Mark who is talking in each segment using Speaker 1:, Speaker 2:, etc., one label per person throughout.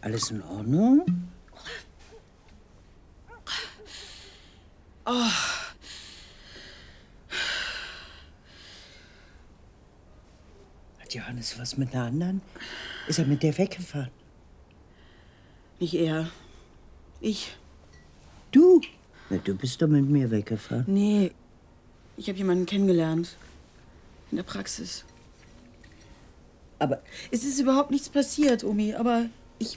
Speaker 1: Alles in Ordnung?
Speaker 2: Oh.
Speaker 1: Hat Johannes was mit einer anderen? Ist er mit der weggefahren?
Speaker 2: Nicht er. Ich.
Speaker 1: Du? Na, du bist doch mit mir weggefahren.
Speaker 2: Nee, ich habe jemanden kennengelernt. In der Praxis.
Speaker 1: Aber
Speaker 2: es ist überhaupt nichts passiert, Omi, aber ich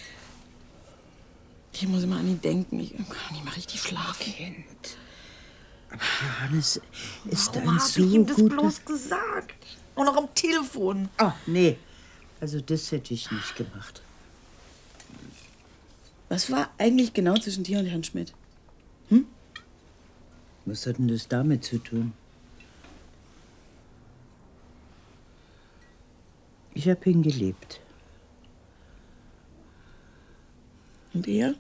Speaker 2: muss immer an ihn denken. Ich kann nicht mal richtig schlafen.
Speaker 1: Kind. Aber Johannes ist
Speaker 2: Warum
Speaker 1: ein
Speaker 2: hab
Speaker 1: so
Speaker 2: ich ihm das
Speaker 1: guter...
Speaker 2: bloß gesagt? Und noch am Telefon.
Speaker 1: Oh, nee. Also das hätte ich nicht gemacht.
Speaker 2: Was war eigentlich genau zwischen dir und Herrn Schmidt?
Speaker 1: Was hat denn das damit zu tun? Ich habe ihn geliebt.
Speaker 2: Und er?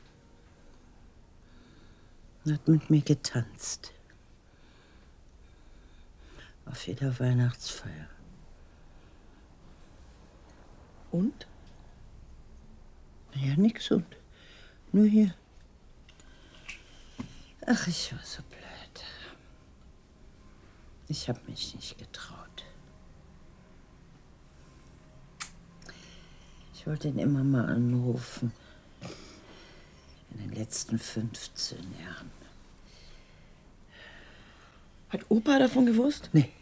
Speaker 1: Er hat mit mir getanzt. Auf jeder Weihnachtsfeier.
Speaker 2: Und?
Speaker 1: Ja, nix und. Nur hier. Ach, ich war so blöd. Ich habe mich nicht getraut. Ich wollte ihn immer mal anrufen. In den letzten 15 Jahren.
Speaker 2: Hat Opa davon gewusst?
Speaker 1: Nee.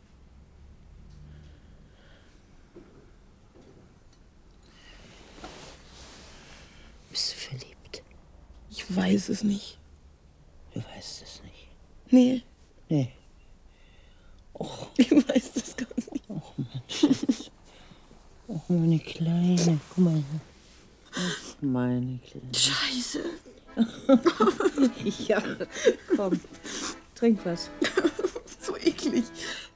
Speaker 1: Bist du verliebt?
Speaker 2: Ich weiß es nicht.
Speaker 1: Du weißt es nicht.
Speaker 2: Nee.
Speaker 1: Nee. Och.
Speaker 2: Ich weiß das gar nicht.
Speaker 1: Och, Mensch. Och, meine Kleine. Guck mal hier. Och, meine Kleine.
Speaker 2: Scheiße.
Speaker 1: Ja, komm. Trink was.
Speaker 2: So eklig.